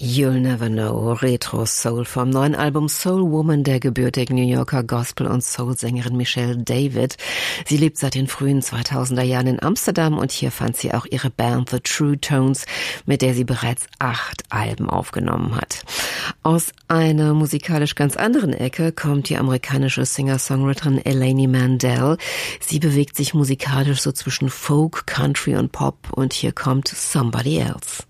You'll Never Know, Retro-Soul vom neuen Album Soul Woman der gebürtigen New Yorker Gospel- und Soul-Sängerin Michelle David. Sie lebt seit den frühen 2000er Jahren in Amsterdam und hier fand sie auch ihre Band The True Tones, mit der sie bereits 8 Alben aufgenommen hat. Aus einer musikalisch ganz anderen Ecke kommt die amerikanische Singer-Songwriterin Elaine Mandel. Sie bewegt sich musikalisch so zwischen Folk, Country und Pop und hier kommt Somebody Else.